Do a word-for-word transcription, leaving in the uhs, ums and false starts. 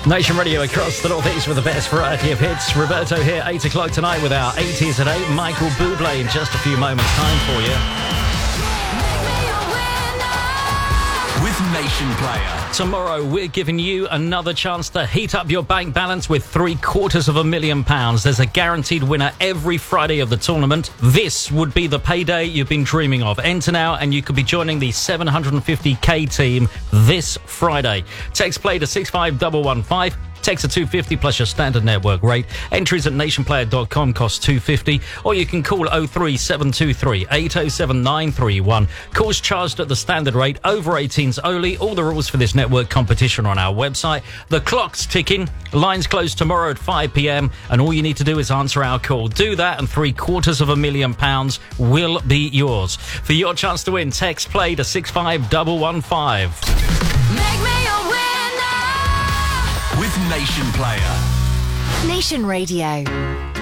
Nation Radio across the Northeast with the best variety of hits. Roberto here, eight o'clock tonight with our eighties at eight. Michael Bublé in just a few moments' time for you. With Nation Player. Tomorrow, we're giving you another chance to heat up your bank balance with three quarters of a million pounds. There's a guaranteed winner every Friday of the tournament. This would be the payday you've been dreaming of. Enter now and you could be joining the seven hundred fifty k team this Friday. Text play to six five one one five. Text a two fifty plus your standard network rate. Entries at nation player dot com cost two fifty, or you can call oh three seven two three eight oh seven nine three one. Calls charged at the standard rate, over eighteens only. All the rules for this network competition are on our website. The clock's ticking. Lines close tomorrow at five p.m. and all you need to do is answer our call. Do that and three quarters of a million pounds will be yours. For your chance to win, text play to six five one one five. Make me a winner. With Nation Player. Nation Radio.